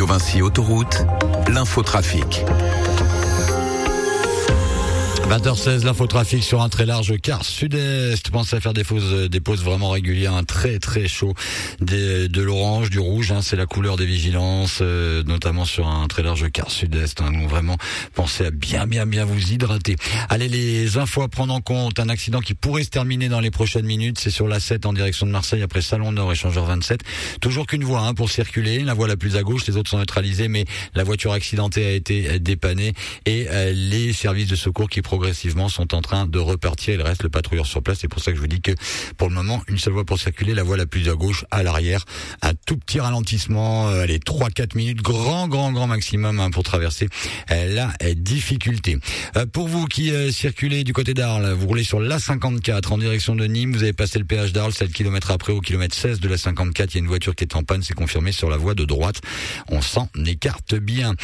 Radio Vinci Autoroute, l'infotrafic. 20h16, l'infotrafic sur un très large quart sud-est. Pensez à faire des pauses vraiment régulières, un très très chaud, de l'orange, du rouge, c'est la couleur des vigilances, notamment sur un très large quart sud-est. Donc vraiment, pensez à bien vous hydrater. Allez, les infos à prendre en compte. Un accident qui pourrait se terminer dans les prochaines minutes, c'est sur l'A7 en direction de Marseille après Salon Nord, échangeur 27. Toujours qu'une voie pour circuler, la voie la plus à gauche, les autres sont neutralisées, mais la voiture accidentée a été dépannée et les services de secours qui progressivement sont en train de repartir. Il reste le patrouilleur sur place. C'est pour ça que je vous dis que pour le moment, une seule voie pour circuler, la voie la plus à gauche, à l'arrière. Un tout petit ralentissement, 3-4 minutes, grand maximum pour traverser la difficulté. Pour vous qui circulez du côté d'Arles, vous roulez sur l'A54 en direction de Nîmes, vous avez passé le péage d'Arles, 7 km après au kilomètre 16 de la 54, il y a une voiture qui est en panne, c'est confirmé sur la voie de droite. On s'en écarte bien.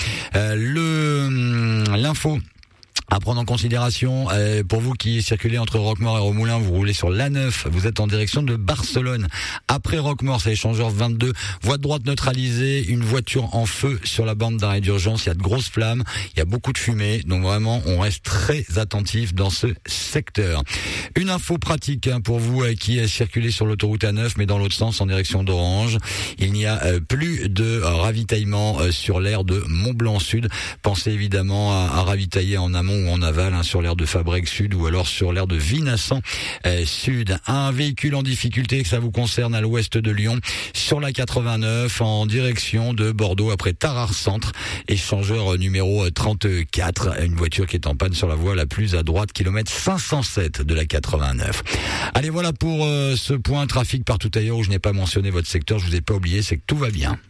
L'info à prendre en considération, pour vous qui circulez entre Roquemaure et Romoulin, vous roulez sur l'A9, vous êtes en direction de Barcelone. Après Roquemaure, c'est échangeur 22, voie de droite neutralisée, une voiture en feu sur la bande d'arrêt d'urgence, il y a de grosses flammes, il y a beaucoup de fumée, donc vraiment on reste très attentif dans ce secteur. Une info pratique pour vous qui circulez sur l'autoroute A9, mais dans l'autre sens, en direction d'Orange. Il n'y a plus de ravitaillement sur l'aire de Mont-Blanc Sud. Pensez évidemment à ravitailler en amont ou en aval, sur l'aire de Fabrègues Sud ou alors sur l'aire de Vinassan Sud. Un véhicule en difficulté, que ça vous concerne, à l'ouest de Lyon, sur la 89 en direction de Bordeaux après Tarare Centre, échangeur numéro 34, une voiture qui est en panne sur la voie la plus à droite, kilomètre 507 de la 89. Allez, voilà pour ce point trafic partout ailleurs où je n'ai pas mentionné votre secteur, je vous ai pas oublié, c'est que tout va bien.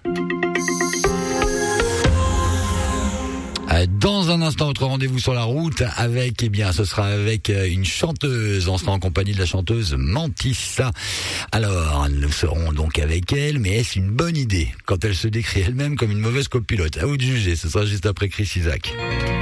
Dans un instant, votre rendez-vous sur la route avec, ce sera avec une chanteuse. On sera en compagnie de la chanteuse Mantissa. Alors, nous serons donc avec elle, mais est-ce une bonne idée quand elle se décrit elle-même comme une mauvaise copilote? À vous de juger, ce sera juste après Chris Isaak.